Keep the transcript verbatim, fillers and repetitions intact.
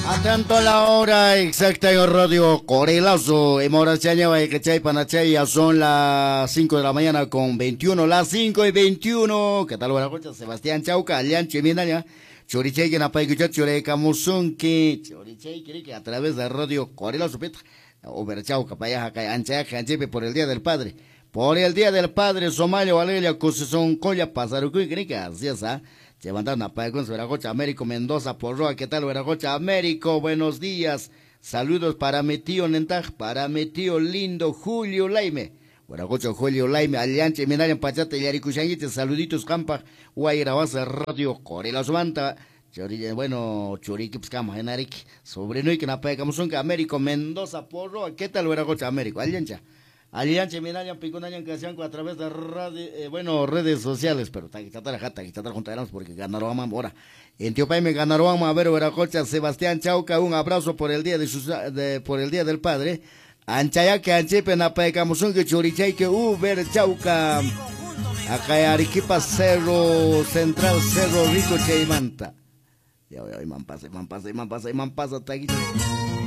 Atento a la hora exacta en Radio Corelazo. En hora chaña y cachay panachay ya son las cinco de la mañana con veintiuno, las cinco y veintiuno. ¿Qué tal buena cocha? Sebastián Chauca, Alian Cheminaña. Chorichay que napay que chore camuzón que Chorichay quiere que a través de Radio Corelazo peta. Over Chauca para allá ancha canchepe por el Día del Padre. Por el Día del Padre, Somalia, Valeria, Cusizón, Colla, Pasarucuy, cree que así es, ¿ah? Se mandaron a pagar con su Veragocha Américo Mendoza, Porroa, ¿qué tal Veragocha Américo? Buenos días, saludos para mi tío Nentaj, para mi tío lindo Julio Laime. Veragocha Julio Laime, Alianche, Minarian Pachate, Yaricushanguite, saluditos, Campa, Guairabasa, Radio Corela Sumanta. Bueno, Churiquips Cama, Enarik, sobrino y que na pegamos un Américo Mendoza, Porroa, ¿qué tal Veragocha Américo? Aliancha. Alianza Minayan Picunayan Casianco a través de radio, eh, bueno, redes sociales, pero taquitata jata, taquitata juntaremos porque ganaron ahora. En Tiopaime ganaron a ver Veracocha, Sebastián Chauca, un abrazo por el día de, sus, de por el día del padre. Anchaya que anchepe na pecamusun que churichay que Uber Chauca. Acá Arequipa Cerro Central Cerro Rico Chaimanta. Ya, ya, man pasa, man pasa, man pasa, man pasa, taquito.